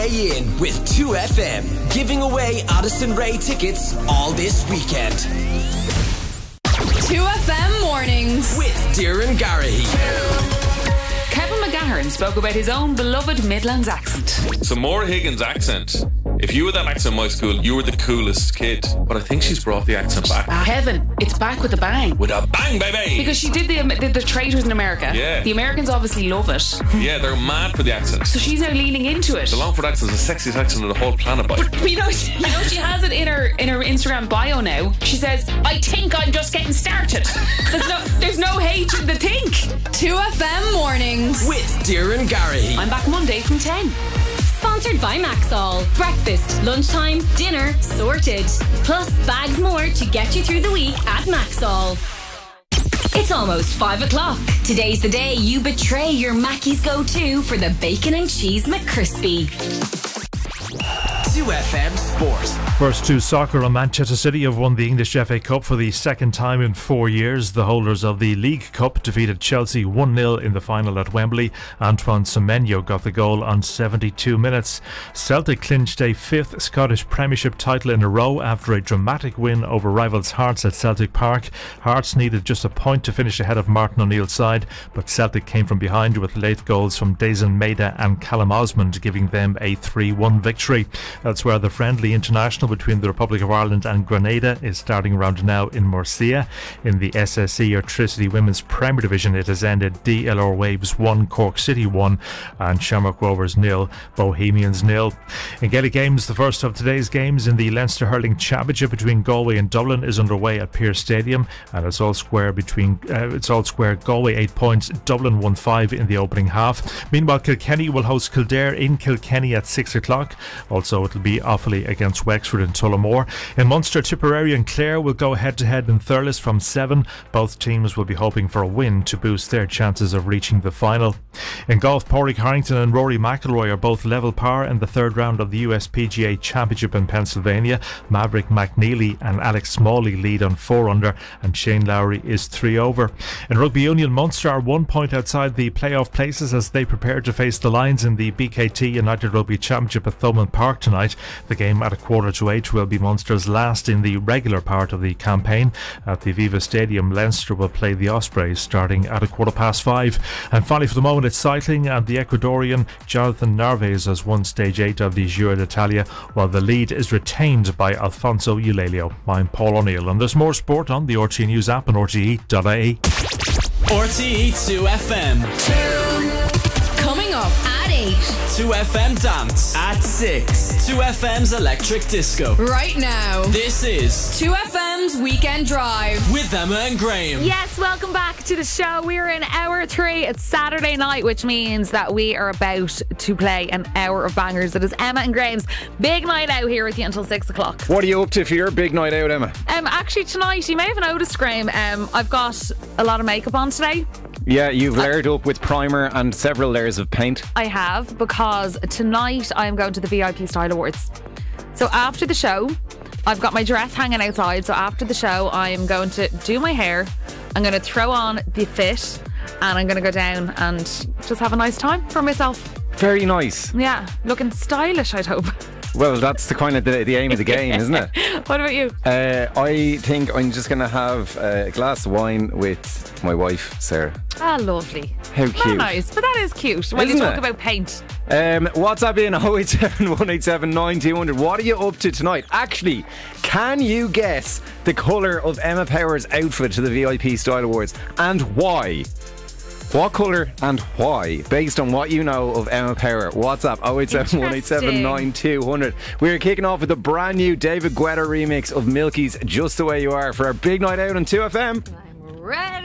Weigh in with 2FM, giving away Addison Rae tickets all this weekend. 2FM Mornings with Darren Garrahy. Kevin McGahern spoke about his own beloved Midlands accent. So Maura Higgins' accent. If you were that accent in my school, you were the coolest kid. But I think she's brought the accent back. Kevin, it's back with a bang. With a bang, baby! Because she did the Traitors in America. Yeah. The Americans obviously love it. Yeah, they're mad for the accent. So she's now leaning into it. The Longford accent is the sexiest accent on the whole planet, boy. But you know she has it in her Instagram bio now. She says, I think I'm just getting started. There's no H in the think. 2FM Mornings with Darren Garrahy. I'm back Monday from 10. Sponsored by Maxol. Breakfast, lunchtime, dinner, sorted. Plus bags more to get you through the week at Maxol. It's almost 5 o'clock. Today's the day you betray your Mackey's go-to for the bacon and cheese McCrispy. 2FM Sport. First to soccer, and Manchester City have won the English FA Cup for the second time in 4 years. The holders of the League Cup defeated Chelsea 1-0 in the final at Wembley. Antoine Semenyo got the goal on 72 minutes. Celtic clinched a fifth Scottish Premiership title in a row after a dramatic win over rivals Hearts at Celtic Park. Hearts needed just a point to finish ahead of Martin O'Neill's side, but Celtic came from behind with late goals from Daizen Maeda and Callum Osmond, giving them a 3-1 victory. Elsewhere, the friendly international between the Republic of Ireland and Grenada is starting around now in Murcia. In the SSE Electricity Women's Premier Division, it has ended DLR Waves 1, Cork City 1 and Shamrock Rovers 0, Bohemians 0. In Gaelic games, the first of today's games in the Leinster Hurling Championship between Galway and Dublin is underway at Pearse Stadium, and it's all square Galway 8 points, Dublin 1-5 in the opening half. Meanwhile, Kilkenny will host Kildare in Kilkenny at 6 o'clock. Also, it'll be Offaly against Wexford in Tullamore. In Munster, Tipperary and Clare will go head to head in Thurles from 7. Both teams will be hoping for a win to boost their chances of reaching the final. In golf, Padraig Harrington and Rory McIlroy are both level par in the third round of the USPGA Championship in Pennsylvania. Maverick McNeely and Alex Smalley lead on 4 under, and Shane Lowry is 3 over. In Rugby Union, Munster are 1 point outside the playoff places as they prepare to face the Lions in the BKT United Rugby Championship at Thomond Park tonight. The game at 7:15 will be Munster's last in the regular part of the campaign. At the Aviva Stadium, Leinster will play the Ospreys starting at 5:15. And finally, for the moment, it's cycling, and the Ecuadorian Jonathan Narvaez has won stage 8 of the Giro d'Italia, while the lead is retained by Alfonso Eulelio. I'm Paul O'Neill, and there's more sport on the RTE News app and rte.ie. RTE 2FM. Coming up at 8. 2FM Dance at 6. 2FM's Electric Disco. Right now. This is 2FM's Weekend Drive with Emma and Graham. Yes, welcome back to the show. We're in hour 3. It's Saturday night, which means that we are about to play an hour of bangers. It is Emma and Graham's big night out here with you until 6 o'clock. What are you up to for your big night out, Emma? Actually, tonight, you may have noticed, Graham, I've got a lot of makeup on today. Yeah, you've layered up with primer and several layers of paint. I have, because tonight I am going to the VIP Style Awards. So after the show, I've got my dress hanging outside. So after the show, I am going to do my hair. I'm going to throw on the fit, and I'm going to go down and just have a nice time for myself. Very nice. Yeah, looking stylish, I'd hope. Well, that's the kind of the aim of the game, isn't it? What about you? I think I'm just going to have a glass of wine with my wife, Sarah. Ah, lovely. How cute. Not nice, but that is cute. When you talk about paint. WhatsApp in 087 187 9200. What are you up to tonight? Actually, can you guess the colour of Emma Power's outfit to the VIP Style Awards, and why? What colour and why? Based on what you know of Emma Power. WhatsApp 087 187 9200. We're kicking off with a brand new David Guetta remix of Milky's Just The Way You Are for our big night out on 2FM. I'm ready.